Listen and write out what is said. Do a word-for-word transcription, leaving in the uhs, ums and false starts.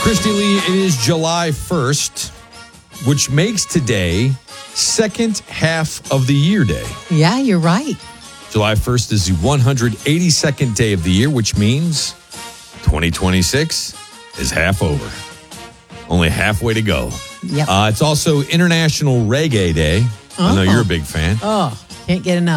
Christy Lee, it is July first, which makes today second half of the year day. Yeah, you're right. July first is the one hundred eighty-second day of the year, which means twenty twenty-six is half over. Only halfway to go. Yep. Uh, it's also International Reggae Day. I know Oh. you're a big fan. Oh, can't get enough.